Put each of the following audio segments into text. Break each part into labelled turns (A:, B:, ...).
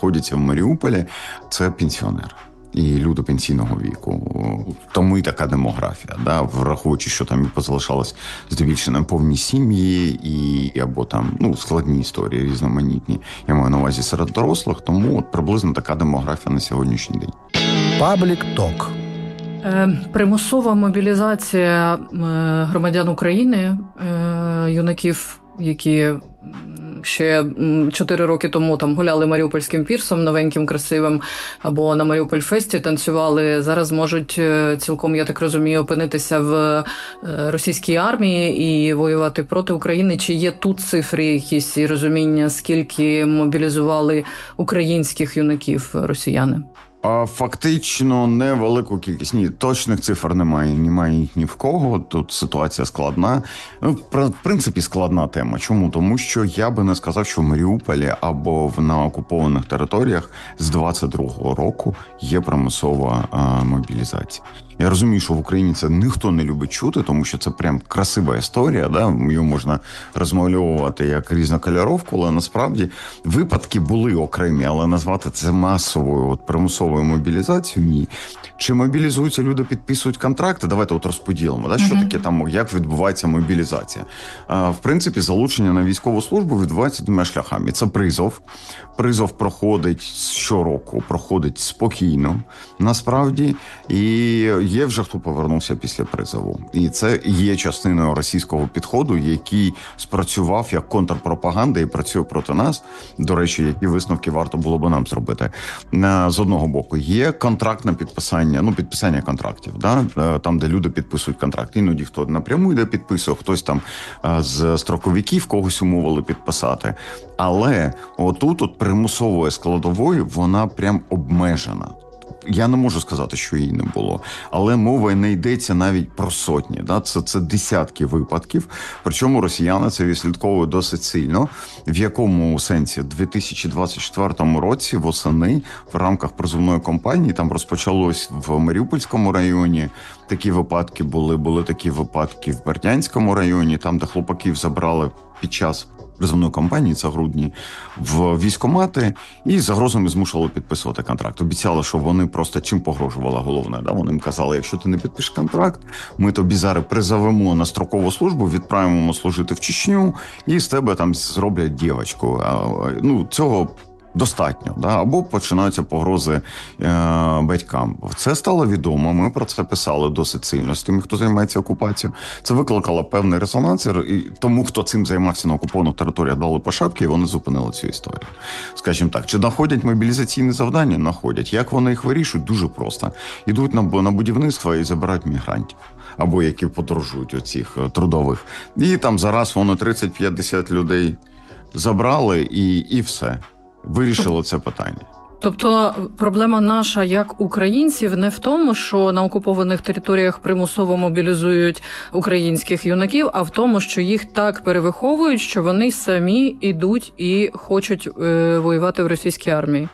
A: знаходяться в Маріуполі, це пенсіонери. І люди пенсійного віку. Тому і така демографія, да? Враховуючи, що там і позалишалось здебільшого неповні сім'ї і або там складні історії, різноманітні. Я маю на увазі серед дорослих, тому от приблизно така демографія на сьогоднішній день.
B: Паблік Ток.
C: Примусова мобілізація громадян України, юнаків, які ще 4 роки тому там гуляли Маріупольським пірсом, новеньким, красивим, або на Маріуполь-фесті танцювали, зараз можуть цілком, я так розумію, опинитися в російській армії і воювати проти України. Чи є тут цифри якісь і розуміння, скільки мобілізували українських юнаків росіяни?
A: Фактично невелику кількість. Ні, точних цифр немає їх ні в кого. Тут ситуація складна. В принципі, складна тема. Чому? Тому що я би не сказав, що в Маріуполі або на окупованих територіях з 22-го року є примусова мобілізація. Я розумію, що в Україні це ніхто не любить чути, тому що це прям красива історія, да? Її можна розмальовувати як різнокольоровку, але насправді випадки були окремі, але назвати це масовою примусовою мобілізацією – ні. Чи мобілізуються люди, підписують контракти? Давайте розподілимо, да? Що таке там, як відбувається мобілізація. В принципі, залучення на військову службу відбувається 2 шляхами. Це призов. Призов проходить щороку, проходить спокійно, насправді, і є вже хто повернувся після призову. І це є частиною російського підходу, який спрацював як контрпропаганда і працює проти нас. До речі, які висновки варто було б нам зробити. З одного боку, є контрактне підписання контрактів, да? Там, де люди підписують контракт. Іноді хто напряму йде підписує, хтось там з строковиків когось умовили підписати. Але отут примусової складової вона прям обмежена. Я не можу сказати, що її не було, але мова не йдеться навіть про сотні. Да? Це десятки випадків, причому росіяни це відслідковують досить сильно. В якому сенсі? У 2024 році восени в рамках призовної кампанії там розпочалось в Маріупольському районі. Такі випадки були такі випадки в Бердянському районі, там, де хлопаків забрали під час призовної кампанії, це грудні, в військкомати і загрозами змушували підписувати контракт. Обіцяли, що вони просто чим погрожувала головне. Да? Вони їм казали, якщо ти не підпишеш контракт, ми тобі зараз призовемо на строкову службу, відправимо служити в Чечню і з тебе там зроблять дівочку. Цього достатньо, да? Або починаються погрози батькам. Це стало відомо, ми про це писали досить сильно з тими, хто займається окупацією. Це викликало певний резонанс, і тому, хто цим займався на окупованих територіях, дали по шапки, і вони зупинили цю історію. Скажімо так, чи знаходять мобілізаційні завдання? Знаходять. Як вони їх вирішують? Дуже просто. Ідуть на будівництво і забирають мігрантів. Або які подорожують оцих трудових. І там зараз вони 30-50 людей забрали і все. Вирішило це питання.
C: Тобто проблема наша як українців не в тому, що на окупованих територіях примусово мобілізують українських юнаків, а в тому, що їх так перевиховують, що вони самі йдуть і хочуть воювати в російській армії.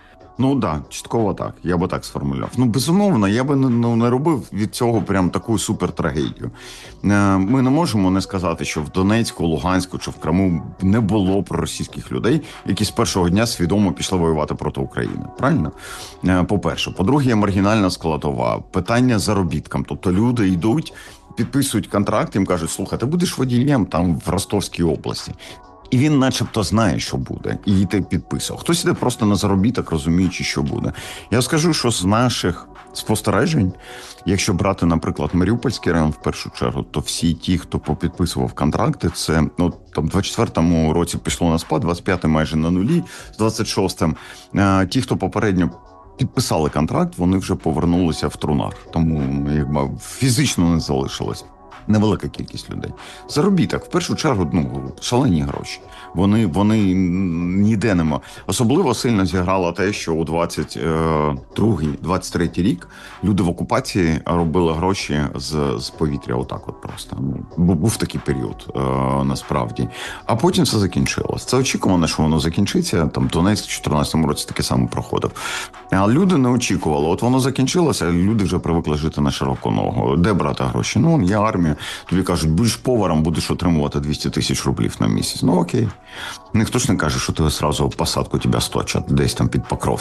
A: Чітково так. Я би так сформулював. Безумовно, я би не робив від цього прям таку супертрагедію. Ми не можемо не сказати, що в Донецьку, Луганську чи в Криму не було проросійських людей, які з першого дня свідомо пішли воювати проти України. Правильно? По-перше. По-друге, є маргінальна складова. Питання заробіткам. Тобто люди йдуть, підписують контракт, їм кажуть, слухай, ти будеш водієм там в Ростовській області. І він начебто знає, що буде, і ти підписав. Хтось іде просто на заробіток, розуміючи, що буде. Я скажу, що з наших спостережень, якщо брати, наприклад, Маріупольський район в першу чергу, то всі ті, хто попідписував контракти, це, там, в 24-му році пішло на спад, 25-й майже на нулі, з 26-м. Ті, хто попередньо підписали контракт, вони вже повернулися в трунар. Тому, фізично не залишилось. Невелика кількість людей. Заробіток, в першу чергу, шалені гроші. Вони ніде нема. Особливо сильно зіграло те, що у 22-23 рік люди в окупації робили гроші з повітря, отак от просто. Був такий період, насправді. А потім все закінчилось. Це очікувано, що воно закінчиться. Там Донецьк в 2014 році таке саме проходив. А люди не очікували. От воно закінчилося, люди вже привикли жити на широку ногу. Де брати гроші? Є армія. Тобі кажуть, будеш поваром, будеш отримувати 200 тисяч рублів на місяць. Окей. Ніхто ж не каже, що ти одразу посадку тебе сточать десь там під Покровськом.